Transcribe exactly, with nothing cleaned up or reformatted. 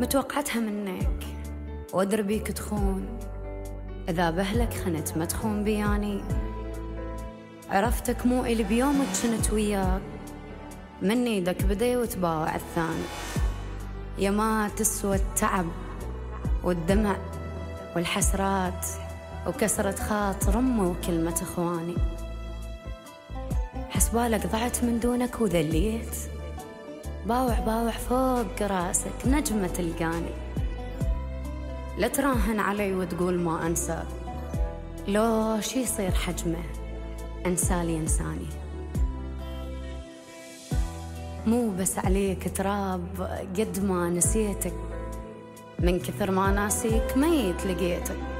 متوقعتها منك وادري بيك تخون، إذا بهلك خنت ما تخون بياني. عرفتك مو إلي بيومك كنت وياك، من ايدك بدي وتباوع الثاني. يا ما تسوى التعب والدمع والحسرات وكسرة خاطر أمي وكلمة إخواني. حسبالك ضعت من دونك وذليت، باوع باوع فوق راسك نجمة تلقاني. لا تراهن علي وتقول ما أنسى، لو شي يصير حجمه أنسالي إنساني. مو بس عليك تراب قد ما نسيتك، من كثر ما ناسيك ميت لقيتك.